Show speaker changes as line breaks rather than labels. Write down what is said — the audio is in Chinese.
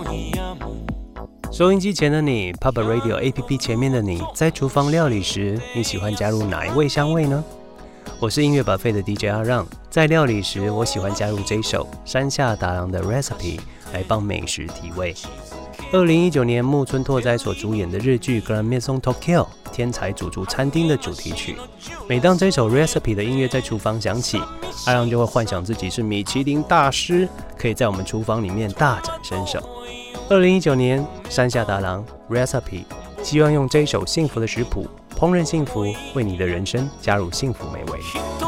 收音机前的你 ，Pop Radio APP 前面的你，在厨房料理时，你喜欢加入哪一味香味呢？我是音乐 Buffet 的 DJ 阿让，在料理时，我喜欢加入这首山下达郎的 Recipe 来帮美食提味。2019年木村拓哉所主演的日剧《Grand Maison Tokyo》天才主厨餐厅的主题曲。每当这首 Recipe 的音乐在厨房响起，阿让就会幻想自己是米其林大师，可以在我们厨房里面大展身手。2019年，山下达郎 Recipe 希望用这一首幸福的食谱，烹饪幸福，为你的人生加入幸福美味。